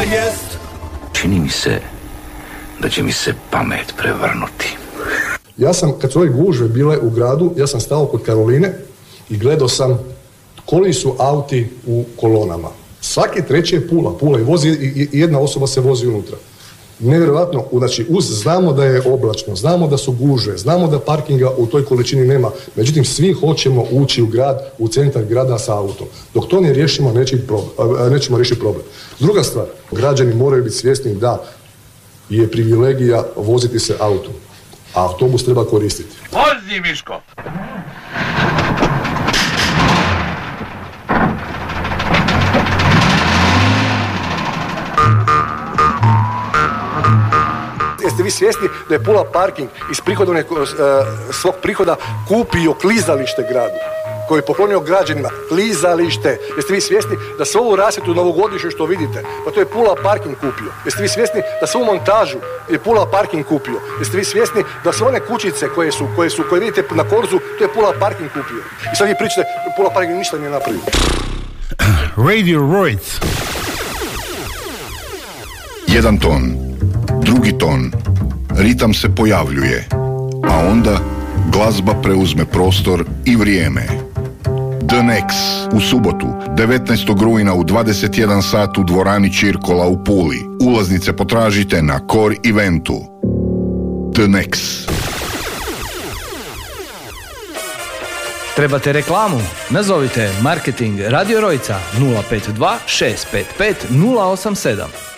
jest. Čini mi se da će mi se pamet prevrnuti. Ja sam, kad su ove gužve bile u gradu, ja sam stao kod Karoline i gledao sam koji su auti u kolonama. Svaki treći je Pula i vozi, i jedna osoba se vozi unutra. Nevjerojatno, znači znamo da je oblačno, znamo da su gužve, znamo da parkinga u toj količini nema, međutim svi hoćemo ući u grad, u centar grada sa autom. Dok to ne riješimo, nećemo riješiti problem. Druga stvar, građani moraju biti svjesni da je privilegija voziti se autom, a autobus treba koristiti. Vozi, Miško! Jeste vi svjesni da je Pula Parking iz svog prihoda kupio klizalište gradu, koji je poklonio građanima, klizalište. Jeste vi svjesni da svu ovu rasvjetu novogodišnju što vidite, pa to je Pula Parking kupio? Jeste vi svjesni da svu montažu je Pula Parking kupio? Jeste vi svjesni da sve one kućice koje vidite na Korzu, to je Pula Parking kupio? I sad vi pričate, Pula Parking ništa nije napravio. Radio Roids. Jedan ton, drugi ton, ritam se pojavljuje, a onda glazba preuzme prostor i vrijeme. The Nex u subotu, 19. rujna u 21 sat u dvorani Čirkola u Puli. Ulaznice potražite na Core Eventu. The Nex. Trebate reklamu? Nazovite Marketing Radio Rojca 052 655 087.